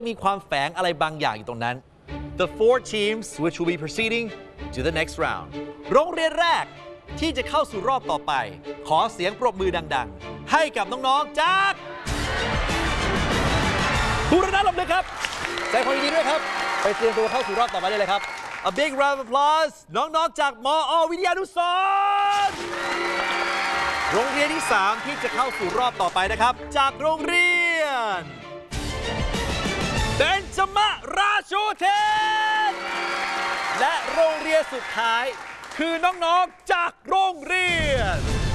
มีความแฝงอะไรบางอย่างอยู่ตรงนั้น The four teams which will be proceeding to the next round โรงเรียนแรกที่จะเข้าสู่รอบต่อไปขอเสียงปรบมือดังๆให้กับน้องๆจากบูรณะลมลึกครับแสดงความยินดีด้วยครับไปเตรียมตัวเข้าสู่รอบต่อไปได้เลยครับ A big round of applause น้องๆจากมอ.วิทยานุสรณ์โรงเรียนที่3ที่จะเข้าสู่รอบต่อไปนะครับจากโรงเรียนเบญจมราชูเทนและโรงเรียนสุดท้ายคือน้องๆจากโรงเรียน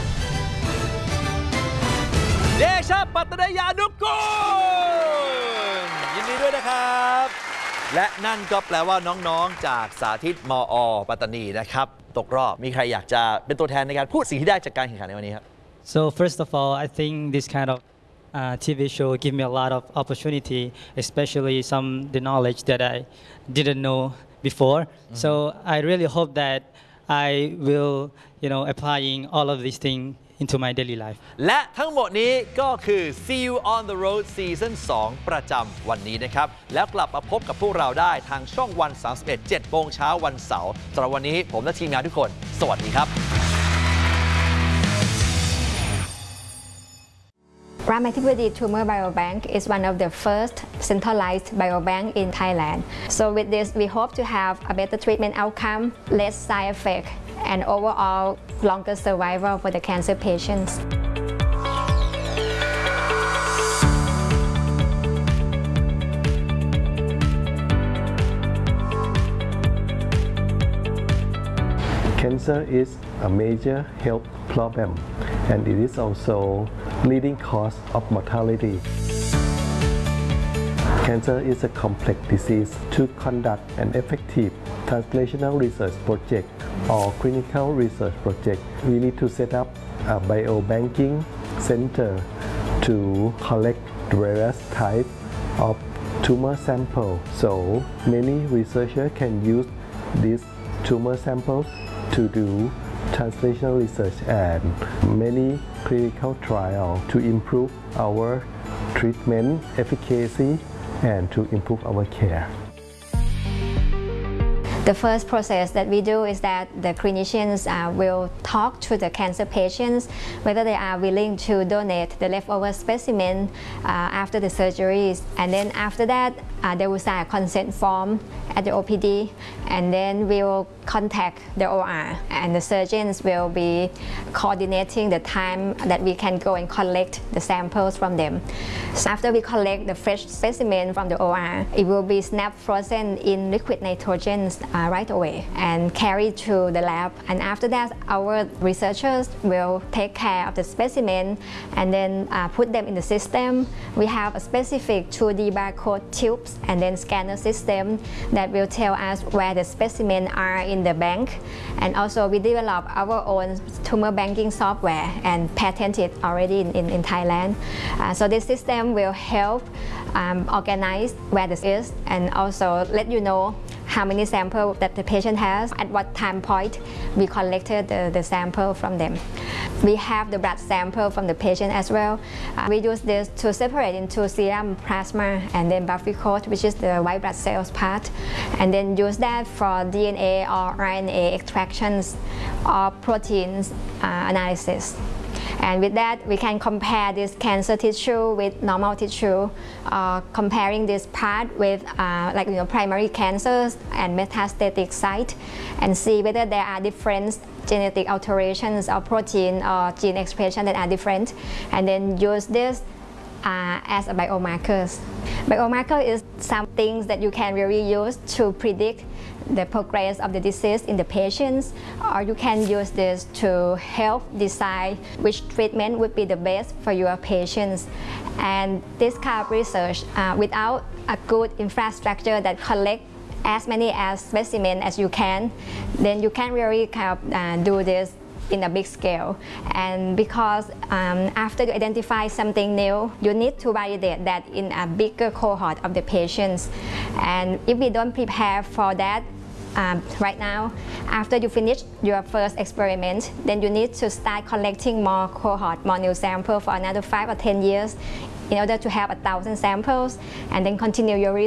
เดชะปัตตยานุกูลยินดีด้วยนะครับและนั่นก็แปลว่าน้องๆจากสาธิตมอ.ปัตตานีนะครับตกรอบมีใครอยากจะเป็นตัวแทนในการพูดสิ่งที่ได้จากการแข่งขันในวันนี้ครับ So first of all, I think this kind of TV show give me a lot of opportunity, especially the knowledge that I didn't know before. So I really hope that I will, applying all of these things into my daily life. และทั้งหมดนี้ก็คือ See You on the Road Season 2 ประจำวันนี้นะครับแล้วกลับมาพบกับพวกเราได้ทางช่องวัน 31 7 โมงเช้าวันเสาร์สำหรับวันนี้ผมและทีมงานทุกคนสวัสดีครับ Ramathipudi Tumor Biobank is one of the first centralized biobank in Thailand. So with this, we hope to have a better treatment outcome, less side effect, and overall longer survival for the cancer patients. Cancer is a major health problem and it is also leading cause of mortality. Cancer is a complex disease. To conduct an effective translational research project or clinical research project, we need to set up a biobanking center to collect various types of tumor samples. So many researchers can use these tumor samples to do translational research and many clinical trials to improve our treatment efficacy and to improve our care. The first process that we do is that the clinicians will talk to the cancer patients whether they are willing to donate the leftover specimen after the surgeries, and then after that they will sign a consent form at the OPD, and then we will contact the OR and the surgeons will be coordinating the time that we can go and collect the samples from them. So after we collect the fresh specimen from the OR, it will be snap frozen in liquid nitrogen right away and carried to the lab, and after that our researchers will take care of the specimen and then put them in the system. We have a specific 2D barcode tubes and then scanner system that will tell us where the specimen are in the bank, and also we develop our own tumor banking software and patent it already in Thailand. So this system will help organize where this is and also let you know how many samples that the patient has, at what time point we collected the sample from them. We have the blood sample from the patient as well. We use this to separate into serum, plasma, and then buffy coat, which is the white blood cells part, and then use that for DNA or RNA extractions or proteins analysis. And with that, we can compare this cancer tissue with normal tissue, comparing this part with primary cancers and metastatic site, and see whether there are different genetic alterations or protein or gene expression that are different, and then use this as a biomarkers. Biomarker is some things that you can really use to predict the progress of the disease in the patients, or you can use this to help decide which treatment would be the best for your patients. And this kind of research, without a good infrastructure that collect as many specimens as you can, then you can really do this in a big scale. And because after you identify something new, you need to validate that in a bigger cohort of the patients. And if we don't prepare for that right now, after you finish your first experiment, then you need to start collecting more cohort, more new sample for another 5 or 10 years in order to have 1,000 samples and then continue your research